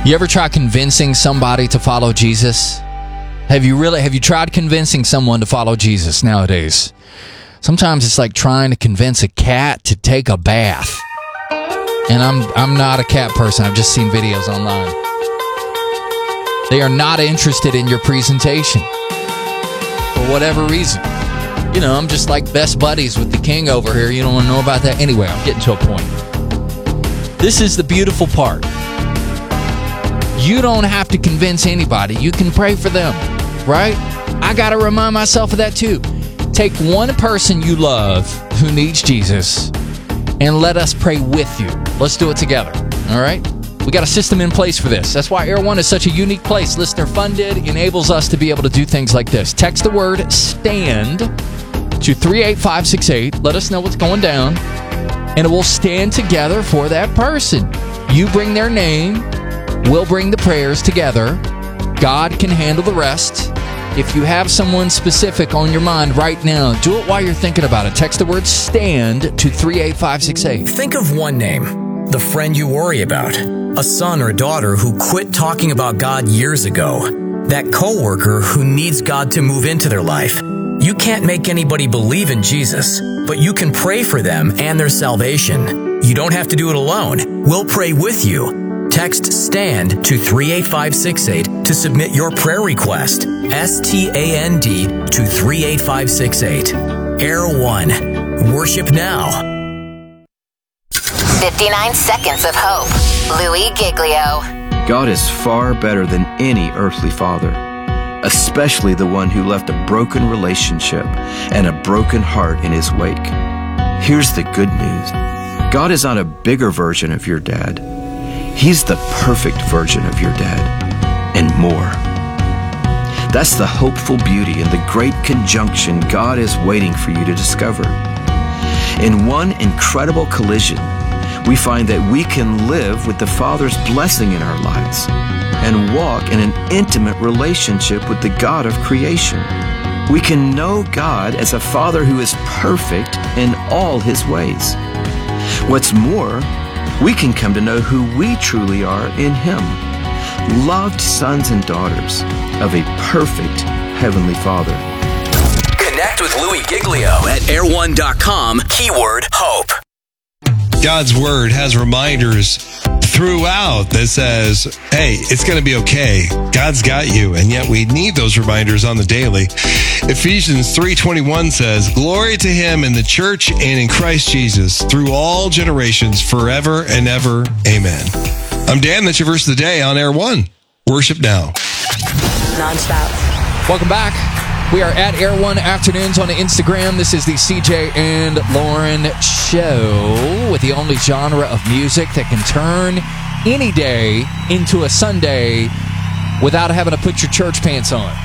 You ever try convincing somebody to follow Jesus? Have you tried convincing someone to follow Jesus nowadays? Sometimes it's like trying to convince a cat to take a bath. And I'm not a cat person. I've just seen videos online. They are not interested in your presentation for whatever reason. You know, I'm just like best buddies with the king over here. You don't want to know about that? Anyway, I'm getting to a point. This is the beautiful part. You don't have to convince anybody. You can pray for them, right? I got to remind myself of that too. Take one person you love who needs Jesus and let us pray with you. Let's do it together, all right? We got a system in place for this. That's why Air One is such a unique place. Listener funded, enables us to be able to do things like this. Text the word STAND to 38568. Let us know what's going down, and we'll stand together for that person. You bring their name. We'll bring the prayers together. God can handle the rest. If you have someone specific on your mind right now, do it while you're thinking about it. Text the word STAND to 38568. Think of one name, the friend you worry about, a son or daughter who quit talking about God years ago, that coworker who needs God to move into their life. You can't make anybody believe in Jesus, but you can pray for them and their salvation. You don't have to do it alone. We'll pray with you. Text STAND to 38568 to submit your prayer request. STAND to 38568. Air One. Worship now. 59 Seconds of Hope. Louis Giglio. God is far better than any earthly father, especially the one who left a broken relationship and a broken heart in his wake. Here's the good news. God is not a bigger version of your dad. He's the perfect version of your dad, and more. That's the hopeful beauty and the great conjunction God is waiting for you to discover. In one incredible collision, we find that we can live with the Father's blessing in our lives and walk in an intimate relationship with the God of creation. We can know God as a Father who is perfect in all His ways. What's more, we can come to know who we truly are in Him, loved sons and daughters of a perfect Heavenly Father. Connect with Louis Giglio at air1.com, keyword hope. God's Word has reminders throughout that says, hey, it's going to be okay. God's got you. And yet we need those reminders on the daily. Ephesians 3:21 says, glory to Him in the church and in Christ Jesus through all generations forever and ever. Amen. I'm Dan. That's your verse of the day on Air One. Worship now. Nonstop. Welcome back. We are at Air One Afternoons on Instagram. This is the CJ and Lauren Show with the only genre of music that can turn any day into a Sunday without having to put your church pants on.